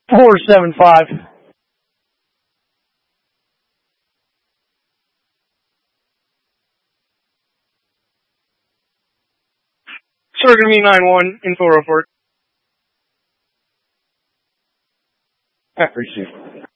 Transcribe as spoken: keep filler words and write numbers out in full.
four seven five. Circle me nine one, info report. I appreciate it.